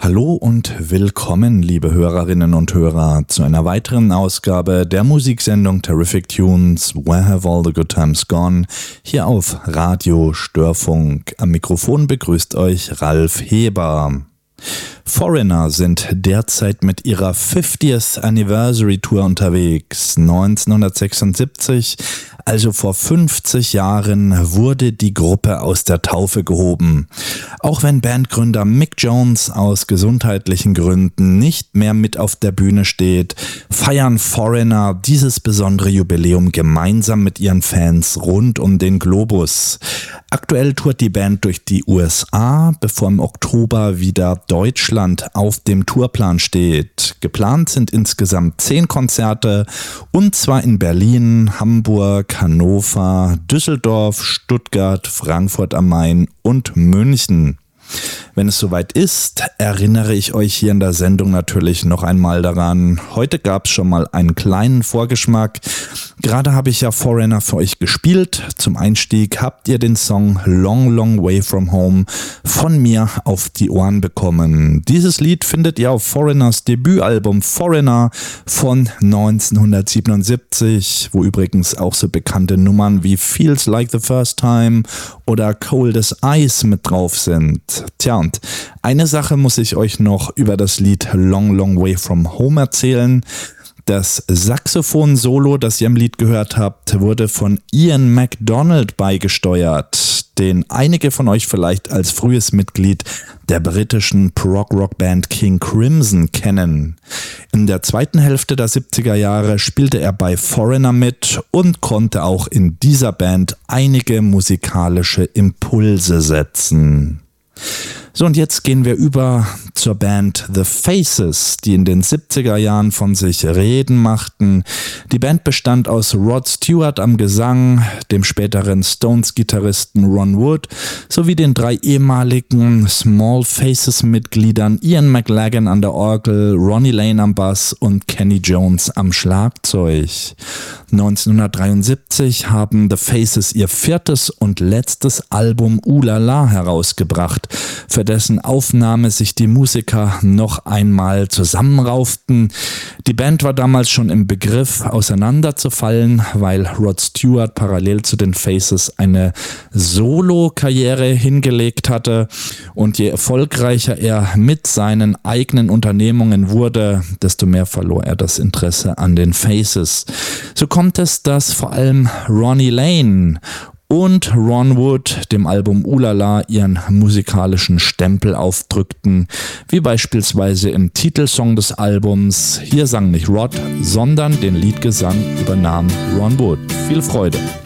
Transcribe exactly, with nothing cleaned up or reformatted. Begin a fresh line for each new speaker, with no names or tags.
Hallo und willkommen, liebe Hörerinnen und Hörer, zu einer weiteren Ausgabe der Musiksendung Terrific Tunes, Where Have All the Good Times Gone, hier auf Radio Störfunk. Am Mikrofon begrüßt euch Ralf Heber. Foreigner sind derzeit mit ihrer fiftieth Anniversary Tour unterwegs. neunzehnhundertsechsundsiebzig, also vor fünfzig Jahren, wurde die Gruppe aus der Taufe gehoben. Auch wenn Bandgründer Mick Jones aus gesundheitlichen Gründen nicht mehr mit auf der Bühne steht, feiern Foreigner dieses besondere Jubiläum gemeinsam mit ihren Fans rund um den Globus. Aktuell tourt die Band durch die U S A, bevor im Oktober wieder Deutschland auf dem Tourplan steht. Geplant sind insgesamt zehn Konzerte, und zwar in Berlin, Hamburg, Hannover, Düsseldorf, Stuttgart, Frankfurt am Main und München. Wenn es soweit ist, erinnere ich euch hier in der Sendung natürlich noch einmal daran. Heute gab es schon mal einen kleinen Vorgeschmack. Gerade habe ich ja Foreigner für euch gespielt. Zum Einstieg habt ihr den Song Long Long Way From Home von mir auf die Ohren bekommen. Dieses Lied findet ihr auf Foreigners Debütalbum Foreigner von neunzehnhundertsiebenundsiebzig, wo übrigens auch so bekannte Nummern wie Feels Like the First Time oder Cold as Ice mit drauf sind. Tja, und eine Sache muss ich euch noch über das Lied Long Long Way From Home erzählen. Das Saxophon-Solo, das ihr im Lied gehört habt, wurde von Ian MacDonald beigesteuert, den einige von euch vielleicht als frühes Mitglied der britischen Prog-Rock-Band King Crimson kennen. In der zweiten Hälfte der siebziger Jahre spielte er bei Foreigner mit und konnte auch in dieser Band einige musikalische Impulse setzen. So, und jetzt gehen wir über zur Band The Faces, die in den siebziger Jahren von sich reden machten. Die Band bestand aus Rod Stewart am Gesang, dem späteren Stones-Gitarristen Ron Wood, sowie den drei ehemaligen Small Faces-Mitgliedern Ian McLagan an der Orgel, Ronnie Lane am Bass und Kenny Jones am Schlagzeug. neunzehnhundertdreiundsiebzig haben The Faces ihr viertes und letztes Album Ooh La La herausgebracht, für dessen Aufnahme sich die Musiker noch einmal zusammenrauften. Die Band war damals schon im Begriff auseinanderzufallen, weil Rod Stewart parallel zu den Faces eine Solo-Karriere hingelegt hatte, und je erfolgreicher er mit seinen eigenen Unternehmungen wurde, desto mehr verlor er das Interesse an den Faces. So kommt es, dass vor allem Ronnie Lane und Ron Wood dem Album Ooh La La ihren musikalischen Stempel aufdrückten, wie beispielsweise im Titelsong des Albums. Hier sang nicht Rod, sondern den Leadgesang übernahm Ron Wood. Viel Freude!